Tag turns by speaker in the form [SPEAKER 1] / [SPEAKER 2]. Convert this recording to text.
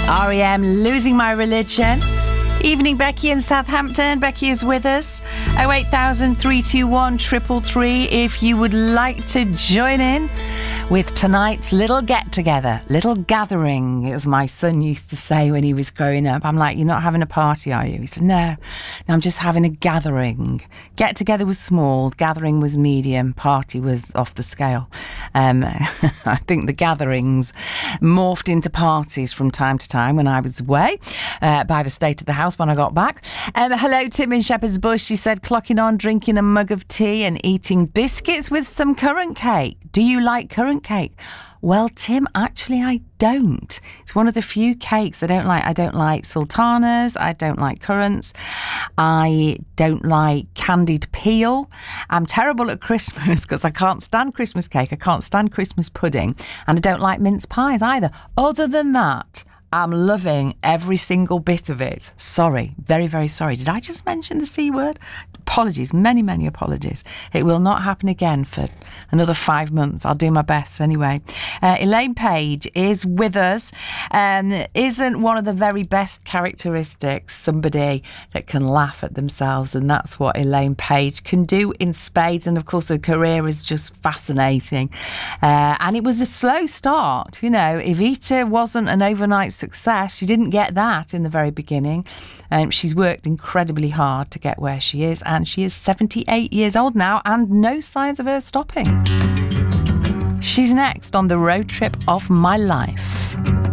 [SPEAKER 1] REM, Losing My Religion. Evening, Becky in Southampton. Becky is with us. 08000 321 333 if you would like to join in with tonight's little get-together, little gathering, as my son used to say when he was growing up. I'm like, you're not having a party, are you? He said, no, I'm just having a gathering. Get-together was small, gathering was medium, party was off the scale. I think the gatherings morphed into parties from time to time when I was away by the state of the house when I got back. Hello, Tim in Shepherd's Bush. She said, clocking on, drinking a mug of tea and eating biscuits with some currant cake. Do you like currant cake? Well, Tim, actually, I don't. It's one of the few cakes I don't like. I don't like sultanas. I don't like currants. I don't like candied peel. I'm terrible at Christmas because I can't stand Christmas cake. I can't stand Christmas pudding. And I don't like mince pies either. Other than that, I'm loving every single bit of it. Sorry, very, very sorry. Did I just mention the C word? Apologies, many, many apologies. It will not happen again for another 5 months. I'll do my best anyway. Elaine Page is with us. Isn't one of the very best characteristics somebody that can laugh at themselves? And that's what Elaine Page can do in spades. And of course, her career is just fascinating. And it was a slow start. You know, Evita wasn't an overnight success. She didn't get that in the very beginning. She's worked incredibly hard to get where she is, and she is 78 years old now and no signs of her stopping. She's next on the road trip of my life.